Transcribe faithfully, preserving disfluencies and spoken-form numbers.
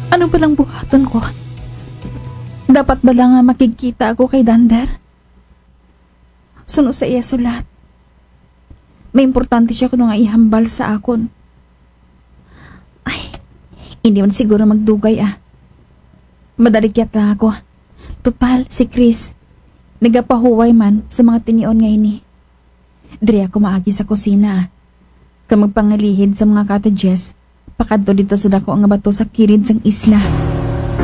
Ano ba lang buhaton ko? Dapat ba lang nga makikita ako kay Dander? Suno sa iya sulat. May importante siya kuno nga ihambal sa akon. Ay, hindi man siguro magdugay ah. Madaligyat lang ako. Total, si Chris, nagapahuway man sa mga tinion ngayon ni. Diri ako maagi sa kusina ah. Kag magpangalihid sa mga cottages, pakadto dito sa dako nga bato sa kirid sang isla.